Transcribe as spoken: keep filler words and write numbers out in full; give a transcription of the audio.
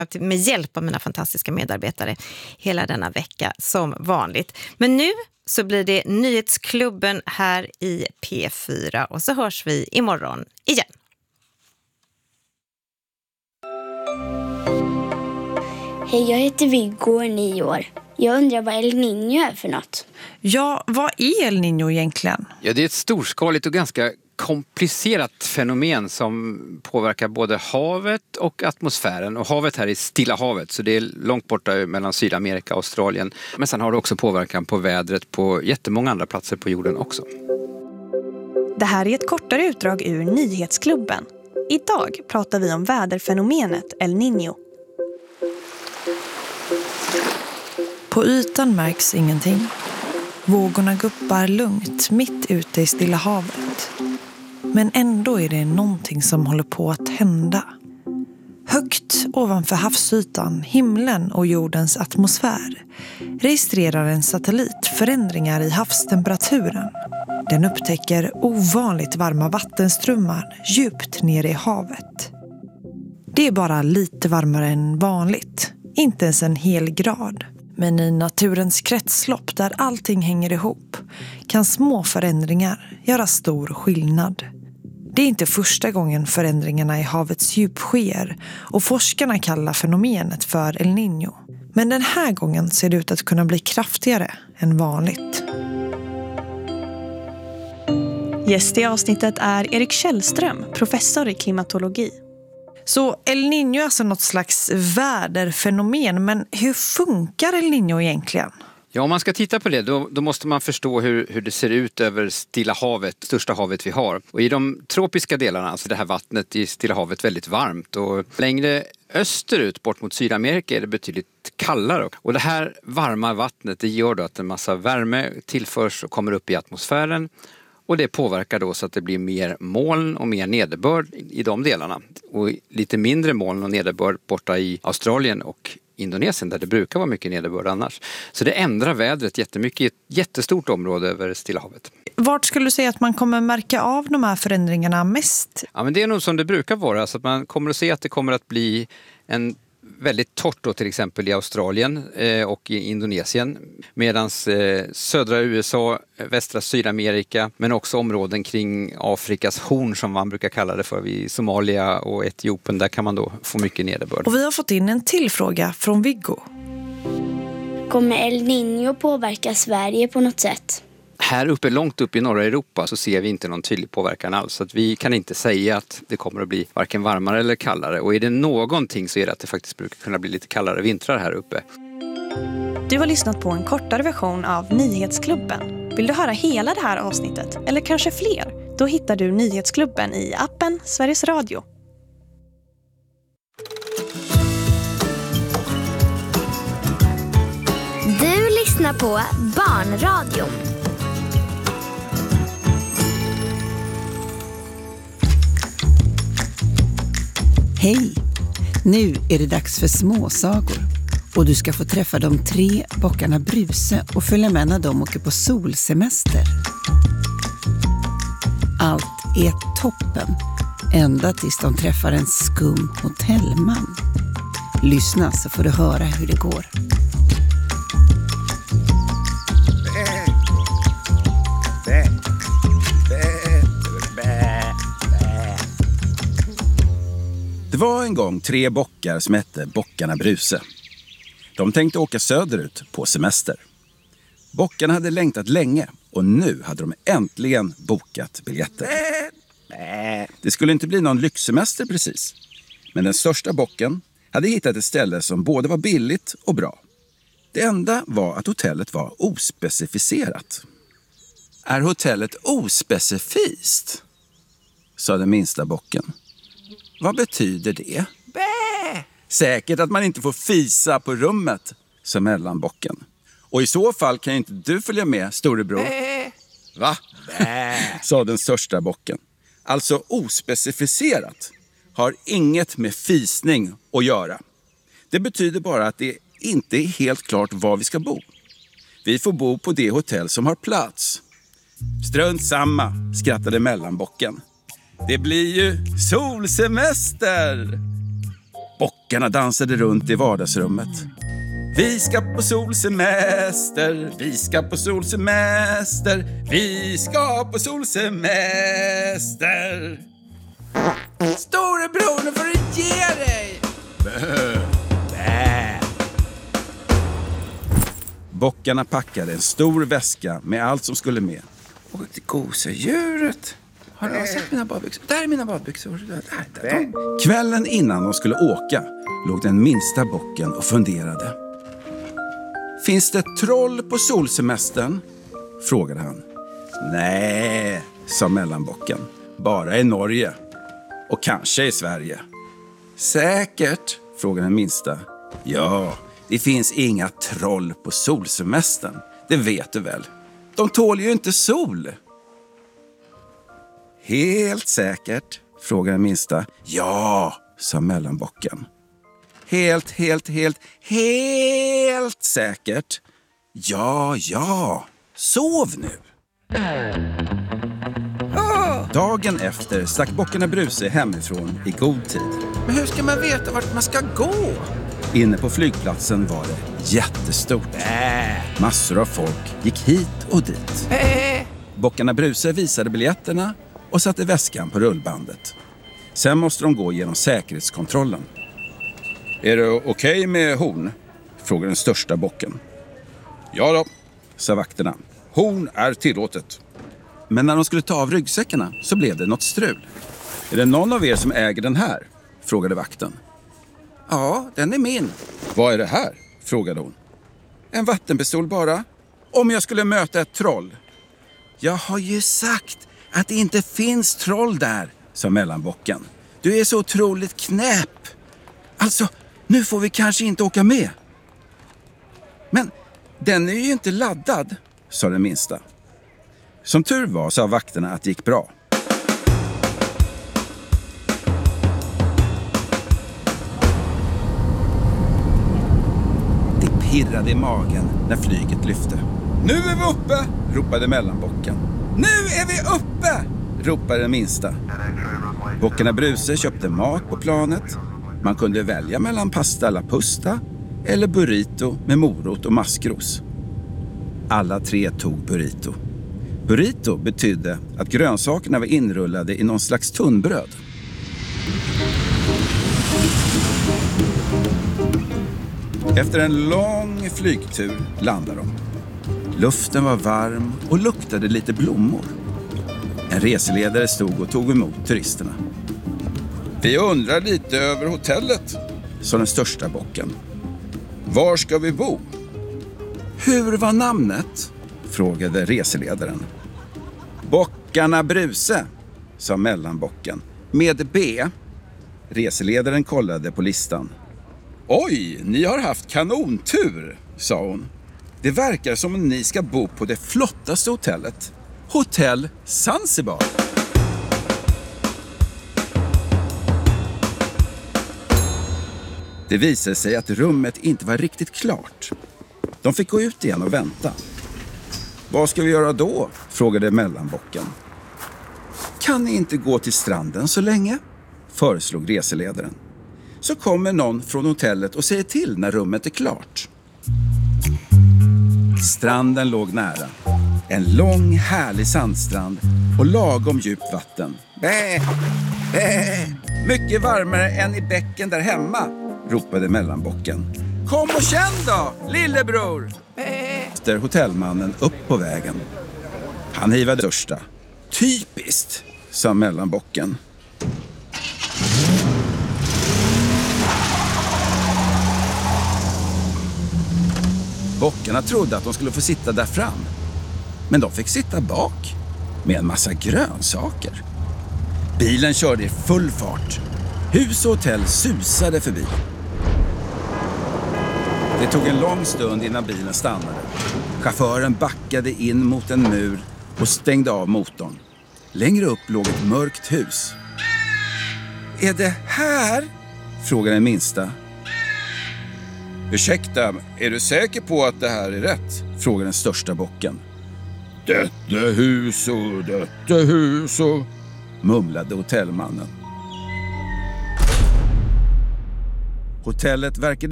med hjälp av mina fantastiska medarbetare hela denna vecka som vanligt. Men nu så blir det Nyhetsklubben här i P fyra och så hörs vi imorgon igen. Hej, jag heter Viggo och är nio år. Jag undrar vad El Niño är för något. Ja, vad är El Niño egentligen? Ja, det är ett storskaligt och ganska komplicerat fenomen som påverkar både havet och atmosfären. Och havet här är Stilla havet, så det är långt borta mellan Sydamerika och Australien. Men sen har det också påverkan på vädret på jättemånga andra platser på jorden också. Det här är ett kortare utdrag ur Nyhetsklubben. Idag pratar vi om väderfenomenet El Niño. På ytan märks ingenting. Vågorna guppar lugnt mitt ute i Stilla havet. Men ändå är det någonting som håller på att hända. Högt ovanför havsytan, himlen och jordens atmosfär registrerar en satellit förändringar i havstemperaturen. Den upptäcker ovanligt varma vattenströmmar djupt ner i havet. Det är bara lite varmare än vanligt, inte ens en hel grad. Men i naturens kretslopp där allting hänger ihop kan små förändringar göra stor skillnad. Det är inte första gången förändringarna i havets djup sker och forskarna kallar fenomenet för El Niño. Men den här gången ser det ut att kunna bli kraftigare än vanligt. Gäst i avsnittet är Erik Källström, professor i klimatologi. Så El Niño är alltså något slags väderfenomen, men hur funkar El Niño egentligen? Ja, om man ska titta på det då, då måste man förstå hur, hur det ser ut över Stilla havet, största havet vi har. Och i de tropiska delarna, alltså det här vattnet i Stilla havet, väldigt varmt. Och längre österut, bort mot Sydamerika, är det betydligt kallare. Och det här varma vattnet, det gör då att en massa värme tillförs och kommer upp i atmosfären. Och det påverkar då så att det blir mer moln och mer nederbörd i de delarna. Och lite mindre moln och nederbörd borta i Australien och Indonesien där det brukar vara mycket nederbörd annars. Så det ändrar vädret jättemycket i ett jättestort område över Stilla havet. Vart skulle du säga att man kommer märka av de här förändringarna mest? Ja, men det är nog som det brukar vara, så att man kommer att se att det kommer att bli en väldigt torrt då, till exempel i Australien eh, och i Indonesien. Medan eh, södra U S A, västra Sydamerika, men också områden kring Afrikas horn som man brukar kalla det för, vid Somalia och Etiopien, där kan man då få mycket nederbörd. Och vi har fått in en till fråga från Viggo. Kommer El Niño påverka Sverige på något sätt? Här uppe, långt upp i norra Europa, så ser vi inte någon tydlig påverkan alls. Så att vi kan inte säga att det kommer att bli varken varmare eller kallare. Och är det någonting så är det att det faktiskt brukar kunna bli lite kallare vintrar här uppe. Du har lyssnat på en kortare version av Nyhetsklubben. Vill du höra hela det här avsnittet, eller kanske fler? Då hittar du Nyhetsklubben i appen Sveriges Radio. Du lyssnar på Barnradion. Hej! Nu är det dags för småsagor och du ska få träffa de tre bockarna Bruse och följa med när de åker på solsemester. Allt är toppen, ända tills de träffar en skum hotellman. Lyssna så får du höra hur det går. Det var en gång tre bockar som hette bockarna Bruse. De tänkte åka söderut på semester. Bockarna hade längtat länge och nu hade de äntligen bokat biljetter. Det skulle inte bli någon lyxsemester precis. Men den största bocken hade hittat ett ställe som både var billigt och bra. Det enda var att hotellet var ospecificerat. Är hotellet ospecifiskt? Sa den minsta bocken. Vad betyder det? Bä! Säkert att man inte får fisa på rummet, sa mellanbocken. Och i så fall kan ju inte du följa med, storebror. Bä! Va? Bä! Sa den största bocken. Alltså ospecificerat har inget med fisning att göra. Det betyder bara att det inte är helt klart var vi ska bo. Vi får bo på det hotell som har plats. Strunt samma, skrattade mellanbocken. Det blir ju solsemester! Bockarna dansade runt i vardagsrummet. Vi ska på solsemester, vi ska på solsemester, vi ska på solsemester. Storebror, nu får du ge dig! Bö, bä. Bockarna packade en stor väska med allt som skulle med. Och det gosedjuret. Har du sett mina badbyxor? Där är mina badbyxor. Där, där, där. Kvällen innan de skulle åka låg den minsta bocken och funderade. Finns det troll på solsemestern? Frågade han. Nej, sa mellanbocken. Bara i Norge. Och kanske i Sverige. Säkert, frågade den minsta. Ja, det finns inga troll på solsemestern. Det vet du väl. De tål ju inte sol. Helt säkert, frågade den minsta. Ja, sa mellanbocken. Helt, helt, helt, helt säkert. Ja, ja. Sov nu. Dagen efter stack bockarna Bruse hemifrån i god tid. Men hur ska man veta vart man ska gå? Inne på flygplatsen var det jättestort. Äh. Massor av folk gick hit och dit. Äh. Bockarna Bruse visade biljetterna och satte väskan på rullbandet. Sen måste de gå genom säkerhetskontrollen. Är det okej okay med horn? Frågade den största bocken. Ja då, sa vakterna. Horn är tillåtet. Men när de skulle ta av ryggsäckarna så blev det något strul. Är det någon av er som äger den här? Frågade vakten. Ja, den är min. Vad är det här? Frågade hon. En vattenpistol bara. Om jag skulle möta ett troll. Jag har ju sagt att det inte finns troll där, sa mellanbocken. Du är så otroligt knäpp. Alltså, nu får vi kanske inte åka med. Men den är ju inte laddad, sa den minsta. Som tur var sa vakterna att det gick bra. Det pirrade i magen när flyget lyfte. Nu är vi uppe, ropade mellanbocken. Nu är vi uppe, ropade den minsta. Bockarna Bruse köpte mat på planet. Man kunde välja mellan pasta alla pusta eller burrito med morot och maskros. Alla tre tog burrito. Burrito betydde att grönsakerna var inrullade i någon slags tunnbröd. Efter en lång flygtur landade de. Luften var varm och luktade lite blommor. En reseledare stod och tog emot turisterna. Vi undrar lite över hotellet, sa den största bocken. Var ska vi bo? Hur var namnet? Frågade reseledaren. Bockarna Bruse, sa mellanbocken. Med B. Reseledaren kollade på listan. Oj, ni har haft kanontur, sa hon. Det verkar som om ni ska bo på det flottaste hotellet. Hotell Zanzibar. Det visade sig att rummet inte var riktigt klart. De fick gå ut igen och vänta. Vad ska vi göra då? Frågade mellanbocken. Kan ni inte gå till stranden så länge? Föreslog reseledaren. Så kommer någon från hotellet och säger till när rummet är klart. Stranden låg nära. En lång härlig sandstrand och lagom djupt vatten. Bä, bä. Mycket varmare än i bäcken där hemma, ropade mellanbocken. Kom och känn då, lillebror! Efter hotellmannen upp på vägen. Han hivade största. Typiskt, sa mellanbocken. Bockarna trodde att de skulle få sitta där fram. Men de fick sitta bak med en massa grönsaker. Bilen körde i full fart. Hus och hotell susade förbi. Det tog en lång stund innan bilen stannade. Chauffören backade in mot en mur och stängde av motorn. Längre upp låg ett mörkt hus. Är det här? Frågade den minsta. Ursäkta, är du säker på att det här är rätt? Frågade den största bocken. Detta hus och detta hus och... mumlade hotellmannen. Hotellet verkade